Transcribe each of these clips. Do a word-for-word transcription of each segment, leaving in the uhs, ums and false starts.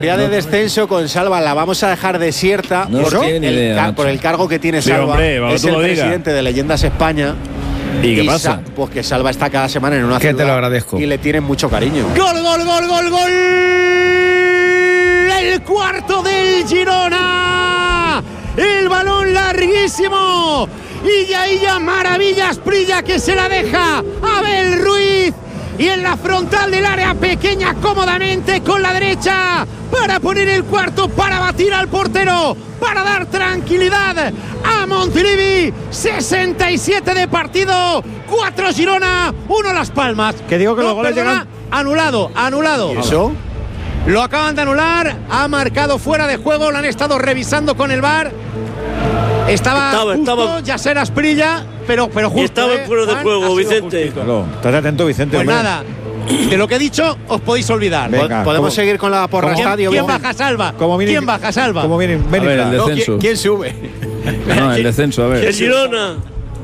de descenso con Salva la vamos a dejar desierta no por, el, idea, ca por el cargo que tiene Salva. Sí, hombre, es el presidente de Leyendas España. ¿Y qué y pasa? Pues que Salva está cada semana en una que ciudad te lo agradezco. Y le tienen mucho cariño. ¡Gol, gol, gol, gol, gol! ¡El cuarto del Girona! ¡El balón larguísimo! Y ya, y ya, maravillas, Prilla que se la deja a Abel Ruiz. Y en la frontal del área pequeña cómodamente con la derecha para poner el cuarto, para batir al portero, para dar tranquilidad a Montilivi. sesenta y siete de partido, cuatro Girona, uno Las Palmas. Que digo que no, los goles perdona, llegan… Anulado, anulado. ¿Y eso? Lo acaban de anular, ha marcado fuera de juego, lo han estado revisando con el V A R. Estaba, estaba, justo estaba Yaser Asprilla, pero, pero justo. Y estaba ¿eh, fuera de Juan? juego, Vicente. Claro, estate atento, Vicente. Pues hombre. nada, de lo que he dicho os podéis olvidar. Venga, Podemos ¿cómo? seguir con la porra ¿Quién, estadio. ¿quién bien. baja Salva? Como viene- ¿Quién baja Salva? Como viene, ven A ver, el No, ¿quién, descenso. ¿Quién sube? No, el descenso, a ver. El Girona.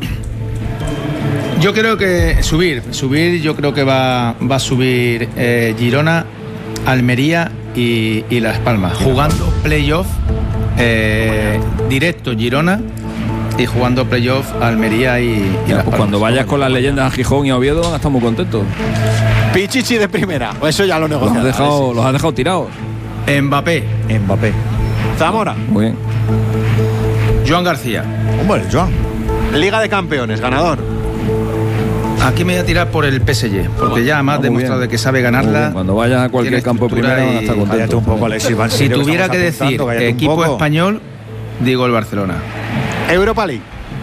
Yo creo que subir, subir, yo creo que va, va a subir eh, Girona, Almería y, y Las Palmas, jugando playoff eh, directo Girona y jugando playoff Almería y, y Ya, Las pues Palmas. cuando vayas con las leyendas a Gijón y a Oviedo, estamos contentos. Pichichi de primera. Eso ya lo Los has negociamos. dejado, los has dejado tirados. Mbappé, Mbappé. Zamora. Muy bien. Joan García. Hombre, Joan. Liga de Campeones, ganador. Aquí me voy a tirar por el P S G, porque ya más Ah, muy demostrado bien. de que sabe Muy ganarla. bien. Cuando vayas a cualquier tiene campo de estructura primera, van a estar y- contentos. Cállate un poco, Alexis. Van Si serio, tuviera estamos que decir apuntando, cállate un equipo poco. español, digo el Barcelona. Europa League.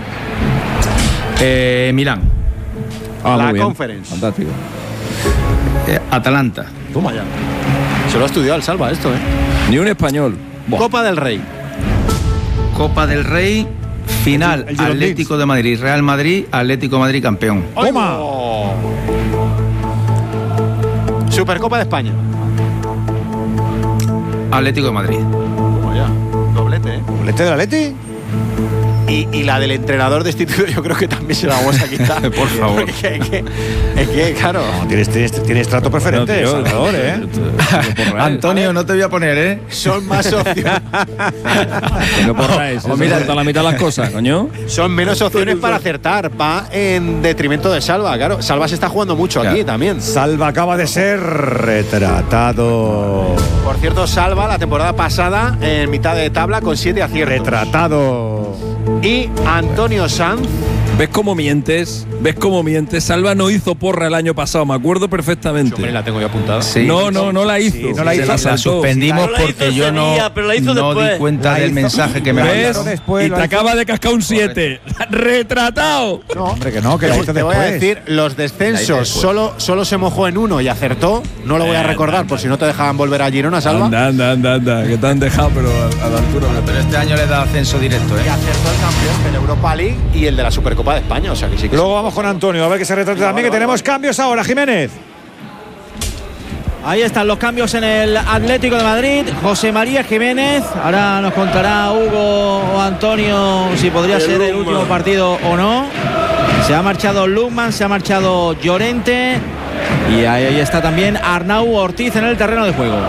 Eh, Milán, Ah, La muy bien. Conference. Fantástico. eh, Atalanta, Toma ya. Se lo ha estudiado el Salva esto, ¿eh? Ni un español. Buah. Copa del Rey. Copa del Rey, final, El Girondins. Atlético de Madrid, Real Madrid, Atlético de Madrid campeón. ¡Toma! ¡Oh! Supercopa de España. Atlético de Madrid. Vaya, doblete, ¿eh? ¿Doblete del Atleti? Y, y la del entrenador destituido yo creo que también se la vamos a quitar. Por favor. Porque es, que, es que, claro. No, tienes, tienes, tienes trato preferente, No, tío, Salvador, ¿eh? Antonio, no te voy a poner, ¿eh? Son más opciones. No porráis. O O mira- mira, la mitad de las cosas, coño. Son menos opciones para acertar. Va en detrimento de Salva, claro. Salva se está jugando mucho aquí Claro. también. Salva acaba de ser retratado. Por cierto, Salva la temporada pasada en mitad de tabla con siete aciertos. Retratado. Y Antonio Sanz. ¿Ves cómo mientes? ¿Ves cómo mientes? Salva no hizo porra el año pasado, me acuerdo perfectamente. Hombre, la tengo yo apuntada. Sí. No, no, no la hizo. Sí, no la Se hizo. La saltó. suspendimos No la hizo porque yo no, Sevilla, pero la hizo no después. di cuenta La del hizo- mensaje que me La ¿Ves? hizo después, y lo te hizo- acaba de cascar un siete. ¡Retratado! No, hombre, que no, que la Te, hizo te voy a después. decir, los descensos solo, solo se mojó en uno y acertó. No lo voy a recordar por si no te dejaban volver a Girona, Salva. Anda, anda, anda, anda, que te han dejado, pero a, a la altura. Pero este año le da ascenso directo, Y ¿eh? acertó el campeón de la Europa League y el de la Supercopa de España. O sea que sí que Luego sí. vamos con Antonio, a ver que se retrate también, que tenemos cambios ahora, Jiménez. Ahí están los cambios en el Atlético de Madrid. José María Jiménez. Ahora nos contará Hugo o Antonio si podría El ser el Lukman. último partido o no. Se ha marchado Lukman, se ha marchado Llorente. Y ahí, ahí está también Arnau Ortiz en el terreno de juego.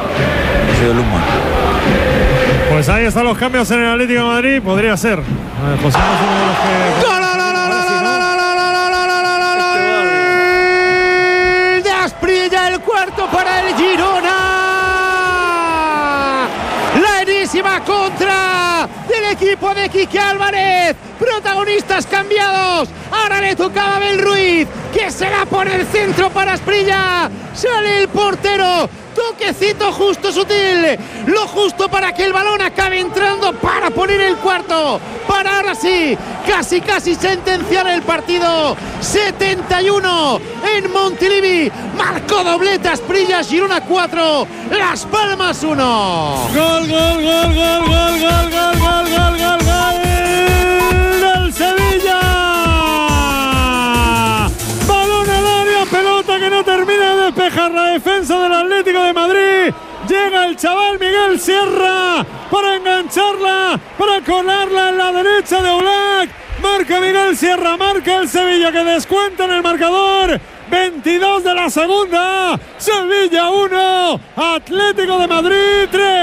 Pues ahí están los cambios en el Atlético de Madrid. Podría ser. Eh, José es uno de los que. ¡Gol, gol, gol, gol, gol, gol, gol, gol, gol, gol! De Asprilla, el cuarto para el Girona. La enésima contra del equipo de Quique Álvarez. Protagonistas cambiados. Ahora le tocaba a Abel Ruiz, que se la pone el centro para Asprilla. Sale el portero. Toquecito justo, sutil, lo justo para que el balón acabe entrando para poner el cuarto, para ahora sí, casi casi sentenciar el partido. setenta y uno en Montilivi, marcó doblete Asprilla, Girona cuatro, Las Palmas uno. Gol, gol, gol, gol, gol, gol, gol, gol, gol, gol, gol del Sevilla. Balón al área, pelota que no termina de despejar la defensa del Atlético de Madrid. Llega el chaval Miguel Sierra para engancharla, para colarla en la derecha de Oblak. Marca Miguel Sierra, marca el Sevilla que descuenta en el marcador. veintidós de la segunda. Sevilla uno, Atlético de Madrid tres.